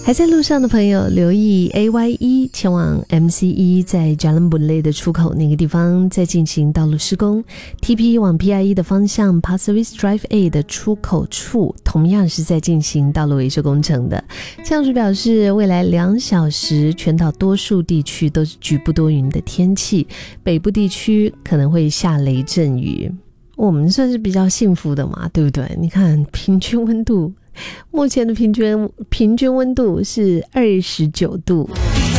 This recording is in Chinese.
还在路上的朋友留意 AY1 前往 MC1 在 Jalan Boon 的出口那个地方在进行道路施工， TP 往 PI1 的方向 Pasir Ris Drive A 的出口处同样是在进行道路维修工程的。气象署表示，未来2小时全岛多数地区都是局部多云的天气，北部地区可能会下雷阵雨。我们算是比较幸福的嘛，对不对？你看平均温度，目前的平均温度是29度。